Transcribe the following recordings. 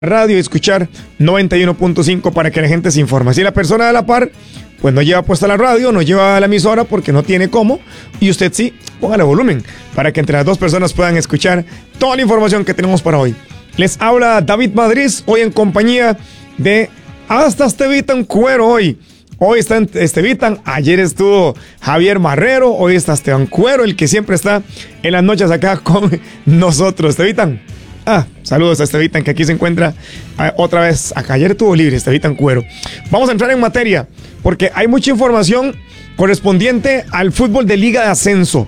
radio y escuchar 91.5 para que la gente se informe. Si la persona de la par pues no lleva puesta la radio, no lleva la emisora porque no tiene cómo, y usted sí, póngale volumen para que entre las dos personas puedan escuchar toda la información que tenemos para hoy. Les habla David Madrid, hoy en compañía de hasta Estevitan Cuero hoy. Hoy está Estevitan, ayer estuvo Javier Marrero, hoy está Esteban Cuero, el que siempre está en las noches acá con nosotros. Estevitan. Saludos a Estevitan, que aquí se encuentra otra vez. Acá ayer estuvo libre Estevitan Cuero. Vamos a entrar en materia, porque hay mucha información correspondiente al fútbol de Liga de Ascenso.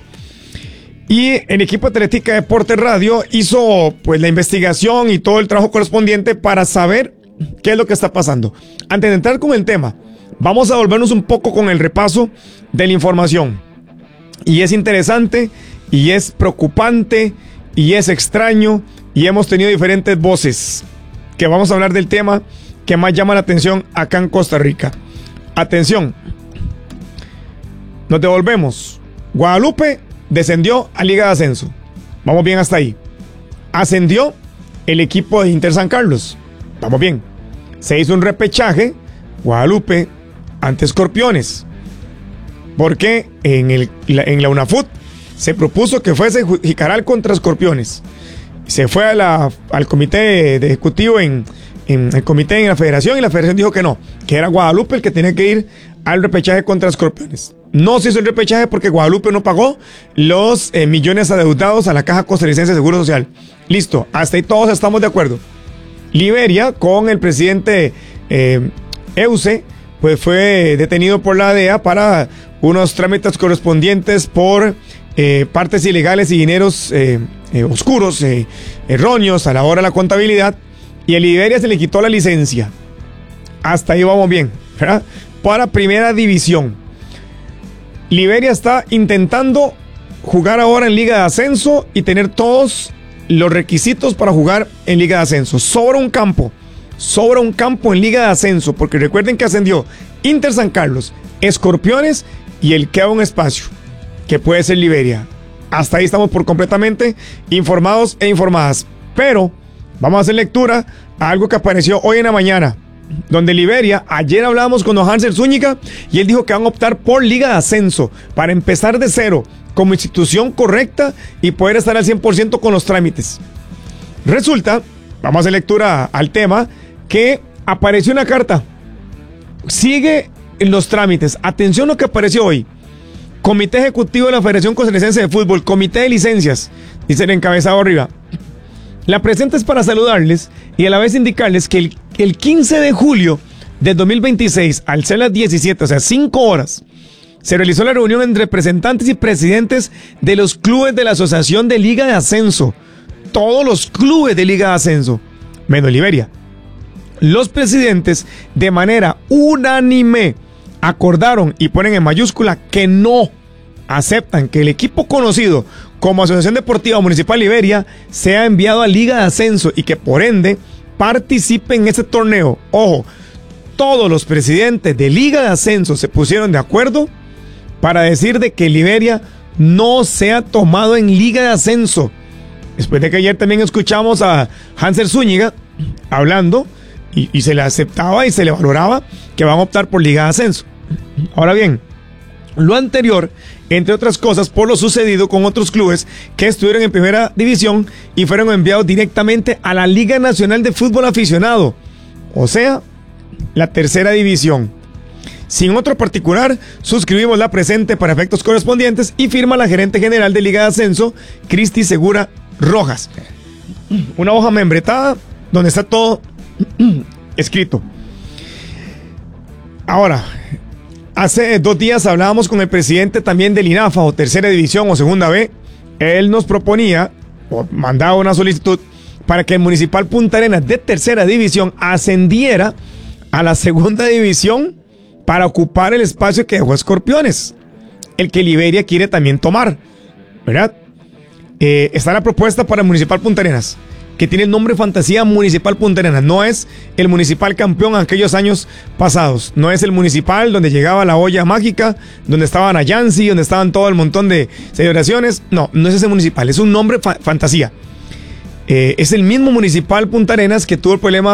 Y el equipo de Teletica Deportes Radio hizo pues la investigación y todo el trabajo correspondiente para saber qué es lo que está pasando. Antes de entrar con el tema, vamos a volvernos un poco con el repaso de la información. Y es interesante, y es preocupante, y es extraño, y hemos tenido diferentes voces que vamos a hablar del tema que más llama la atención acá en Costa Rica. Atención, nos devolvemos. Guadalupe descendió a Liga de Ascenso. Vamos bien hasta ahí. Ascendió el equipo de Inter San Carlos. Vamos bien. Se hizo un repechaje Guadalupe ante Escorpiones, porque en la UNAFUT se propuso que fuese Jicaral contra Escorpiones. Se fue al comité de ejecutivo en el comité en la federación, y la federación dijo que no, que era Guadalupe el que tenía que ir al repechaje contra Escorpiones. No se hizo el repechaje porque Guadalupe no pagó los millones adeudados a la Caja Costarricense de Seguro Social. Listo, hasta ahí todos estamos de acuerdo. Liberia, con el presidente Euse, pues fue detenido por la DEA para unos trámites correspondientes por partes ilegales y dineros oscuros, erróneos a la hora de la contabilidad, y a Liberia se le quitó la licencia. Hasta ahí vamos bien, ¿verdad? Para Primera División. Liberia está intentando jugar ahora en Liga de Ascenso y tener todos los requisitos para jugar en Liga de Ascenso. Sobra un campo en Liga de Ascenso, porque recuerden que ascendió Inter San Carlos, Escorpiones y el queda un espacio que puede ser Liberia. Hasta ahí estamos por completamente informados e informadas. Pero vamos a hacer lectura a algo que apareció hoy en la mañana, donde Liberia, ayer hablábamos con don Hansel Zúñiga y él dijo que van a optar por Liga de Ascenso para empezar de cero como institución correcta y poder estar al 100% con los trámites. Resulta, vamos a hacer lectura al tema, que apareció una carta. Sigue en los trámites. Atención lo que apareció hoy. Comité Ejecutivo de la Federación Costarricense de Fútbol, Comité de Licencias, dice el encabezado arriba. La presente es para saludarles y a la vez indicarles que el 15 de julio de 2026, al ser las 17, o sea 5 horas, se realizó la reunión entre representantes y presidentes de los clubes de la Asociación de Liga de Ascenso. Todos los clubes de Liga de Ascenso, menos Liberia. Los presidentes, de manera unánime, acordaron y ponen en mayúscula que no aceptan que el equipo conocido como Asociación Deportiva Municipal Liberia sea enviado a Liga de Ascenso y que por ende participe en este torneo. Ojo, todos los presidentes de Liga de Ascenso se pusieron de acuerdo para decir de que Liberia no sea tomado en Liga de Ascenso. Después de que ayer también escuchamos a Hansel Zúñiga hablando y se le aceptaba y se le valoraba que van a optar por Liga de Ascenso. Ahora bien, lo anterior, entre otras cosas, por lo sucedido con otros clubes que estuvieron en Primera División y fueron enviados directamente a la Liga Nacional de Fútbol Aficionado, o sea, la Tercera División. Sin otro particular, suscribimos la presente para efectos correspondientes y firma la gerente general de Liga de Ascenso, Cristi Segura Rojas. Una hoja membretada donde está todo escrito. Ahora, hace 2 días hablábamos con el presidente también del INAFA, o Tercera División o Segunda B. Él nos proponía, o mandaba una solicitud, para que el Municipal Punta Arenas de Tercera División ascendiera a la Segunda División para ocupar el espacio que dejó Escorpiones, el que Liberia quiere también tomar, ¿verdad? Está la propuesta para el Municipal Punta Arenas, que tiene el nombre fantasía Municipal Punta Arenas. No es el Municipal campeón en aquellos años pasados. No es el Municipal donde llegaba la olla mágica, donde estaban Ayansi, donde estaban todo el montón de celebraciones. No, no es ese Municipal. Es un nombre fantasía. Es el mismo Municipal Punta Arenas que tuvo el problema